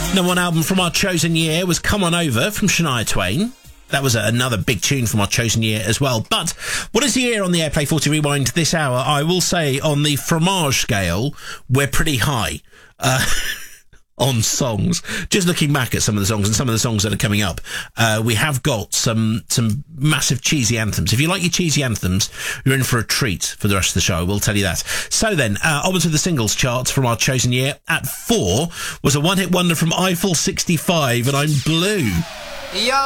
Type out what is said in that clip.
Number one album from our chosen year was Come On Over from Shania Twain. That was another big tune from our chosen year as well. But what is the year on the Airplay 40 Rewind this hour? I will say on the fromage scale, we're pretty high on songs. Just looking back at some of the songs and some of the songs that are coming up, we have got some massive cheesy anthems. If you like your cheesy anthems, you're in for a treat for the rest of the show. We'll tell you that. So then, onwards to the singles charts from our chosen year. At 4 was a one-hit wonder from Eiffel 65, and I'm Blue. Yo,